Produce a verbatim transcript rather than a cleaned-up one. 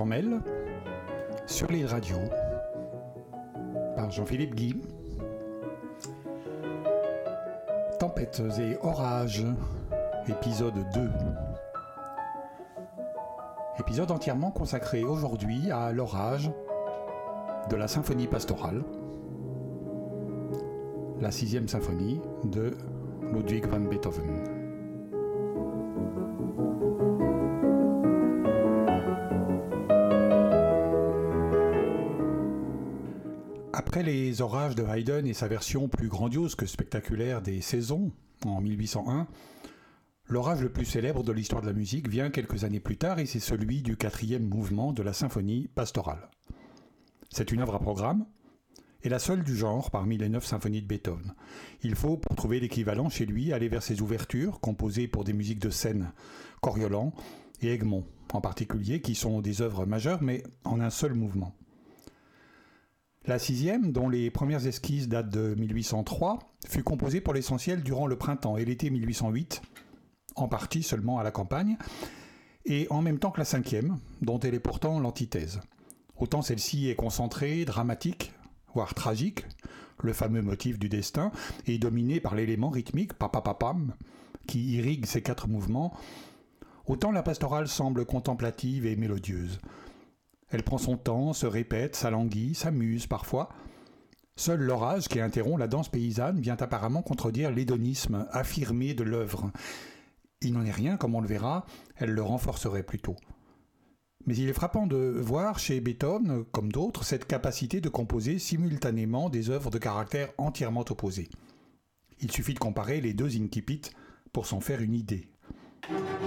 informel sur les radios par Jean-Philippe Guy. Tempêtes et orages, épisode deux. Épisode entièrement consacré aujourd'hui à l'orage de la symphonie pastorale, la sixième symphonie de Ludwig van Beethoven. Après les orages de Haydn et sa version plus grandiose que spectaculaire des Saisons, en mille huit cent un, l'orage le plus célèbre de l'histoire de la musique vient quelques années plus tard et c'est celui du quatrième mouvement de la symphonie pastorale. C'est une œuvre à programme et la seule du genre parmi les neuf symphonies de Beethoven. Il faut, pour trouver l'équivalent chez lui, aller vers ses ouvertures, composées pour des musiques de scène, Coriolan et Egmont en particulier, qui sont des œuvres majeures mais en un seul mouvement. La sixième, dont les premières esquisses datent de mille huit cent trois, fut composée pour l'essentiel durant le printemps et l'été mille huit cent huit, en partie seulement à la campagne, et en même temps que la cinquième, dont elle est pourtant l'antithèse. Autant celle-ci est concentrée, dramatique, voire tragique, le fameux motif du destin, et dominée par l'élément rythmique papapapam, qui irrigue ces quatre mouvements, autant la pastorale semble contemplative et mélodieuse. Elle prend son temps, se répète, s'alanguit, s'amuse parfois. Seul l'orage qui interrompt la danse paysanne vient apparemment contredire l'hédonisme affirmé de l'œuvre. Il n'en est rien, comme on le verra, elle le renforcerait plutôt. Mais il est frappant de voir chez Beethoven, comme d'autres, cette capacité de composer simultanément des œuvres de caractère entièrement opposés. Il suffit de comparer les deux incipits pour s'en faire une idée.